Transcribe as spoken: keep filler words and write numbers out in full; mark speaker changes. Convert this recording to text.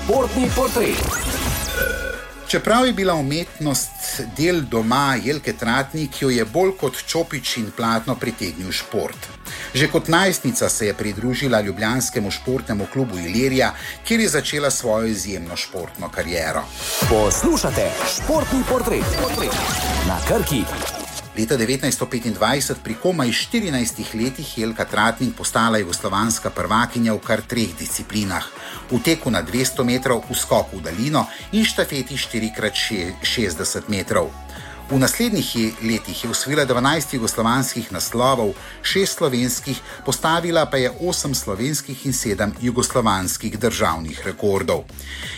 Speaker 1: Športni portret.
Speaker 2: Čeprav je bila umetnost del doma Jelke Tratnik, jo je bolj kot čopič in platno pritegnil šport. Že kot najstnica se je pridružila ljubljanskemu športnemu klubu Ilirija, kjer je začela svojo izjemno športno kariero.
Speaker 1: Poslušate Športni portret na Krki.
Speaker 2: Leta devetnajststo petindvajset pri komaj štirinajstih letih Jelka Tratnik postala jugoslovanska prvakinja v kar treh disciplinah. V teku na dvesto metrov, v skoku v daljino in štafeti štiri krat šestdeset metrov. V naslednjih letih je osvojila dvanajst jugoslovanskih naslovov, šest slovenskih, postavila pa je osem slovenskih in sedem jugoslovanskih državnih rekordov.